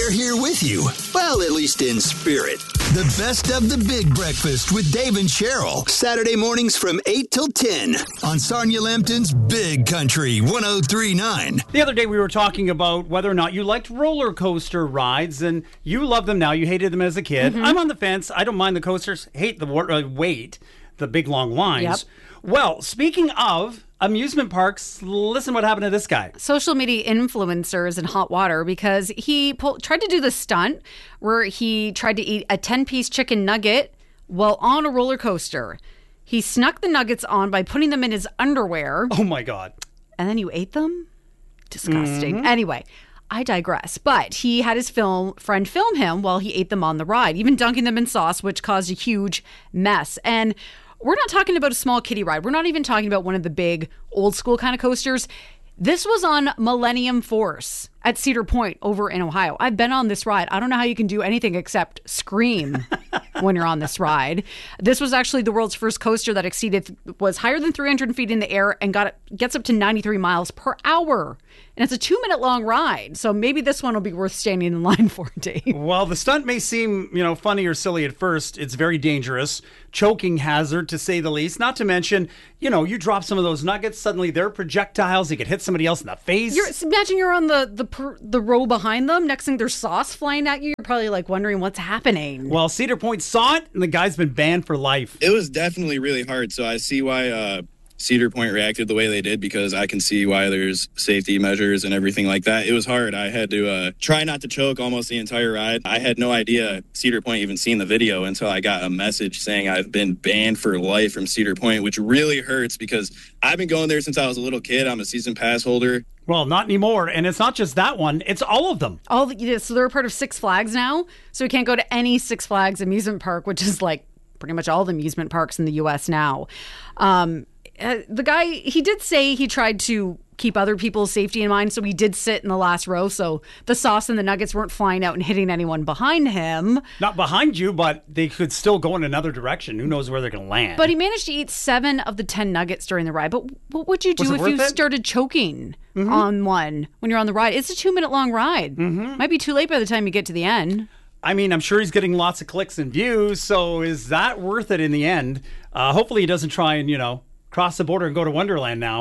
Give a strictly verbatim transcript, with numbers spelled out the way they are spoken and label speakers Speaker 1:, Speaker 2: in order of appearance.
Speaker 1: They're here with you. Well, at least in spirit. The best of the Big Breakfast with Dave and Cheryl. Saturday mornings from eight till ten on Sarnia Lambton's Big Country one oh three point nine.
Speaker 2: The other day we were talking about whether or not you liked roller coaster rides, and you love them now. You hated them as a kid. Mm-hmm. I'm on the fence. I don't mind the coasters. Hate the uh, wait, the big long lines.
Speaker 3: Yep.
Speaker 2: Well, speaking of amusement parks, listen what happened to this guy.
Speaker 3: Social media influencers in hot water because he pulled, tried to do the stunt where he tried to eat a ten-piece chicken nugget while on a roller coaster. He snuck the nuggets on by putting them in his underwear.
Speaker 2: Oh, my God.
Speaker 3: And then you ate them? Disgusting.
Speaker 2: Mm-hmm.
Speaker 3: Anyway, I digress. But he had his film friend film him while he ate them on the ride, even dunking them in sauce, which caused a huge mess. And we're not talking about a small kiddie ride. We're not even talking about one of the big old school kind of coasters. This was on Millennium Force at Cedar Point over in Ohio. I've been on this ride. I don't know how you can do anything except scream when you're on this ride. This was actually the world's first coaster that exceeded, was higher than three hundred feet in the air and got gets up to ninety-three miles per hour. And it's a two minute long ride. So maybe this one will be worth standing in line for, Dave.
Speaker 2: Well, the stunt may seem, you know, funny or silly at first. It's very dangerous. Choking hazard, to say the least. Not to mention, you know, you drop some of those nuggets, suddenly they're projectiles. You could hit somebody else in the face.
Speaker 3: You're, imagine you're on the, the, per, the row behind them. Next thing there's sauce flying at you. You're probably like wondering what's happening.
Speaker 2: Well, Cedar Point saw it, and the guy's been banned for life.
Speaker 4: It was definitely really hard. So I see why uh, Cedar Point reacted the way they did, because I can see why there's safety measures and everything like that. It was hard. I had to uh, try not to choke almost the entire ride. I had no idea Cedar Point even seen the video until I got a message saying I've been banned for life from Cedar Point, which really hurts because I've been going there since I was a little kid. I'm a season pass holder.
Speaker 2: Well, not anymore. And it's not just that one. It's all of them.
Speaker 3: All the, so they're a part of Six Flags now. So we can't go to any Six Flags amusement park, which is like pretty much all the amusement parks in the U S now. Um, uh, the guy, he did say he tried to keep other people's safety in mind. So he did sit in the last row. So the sauce and the nuggets weren't flying out and hitting anyone behind him.
Speaker 2: Not behind you, but they could still go in another direction. Who knows where they're going to land.
Speaker 3: But he managed to eat seven of the ten nuggets during the ride. But what would you do if you it? started choking mm-hmm. on one when you're on the ride? It's a two minute long ride. Mm-hmm. Might be too late by the time you get to the end.
Speaker 2: I mean, I'm sure he's getting lots of clicks and views. So is that worth it in the end? Uh, hopefully he doesn't try and, you know, cross the border and go to Wonderland now.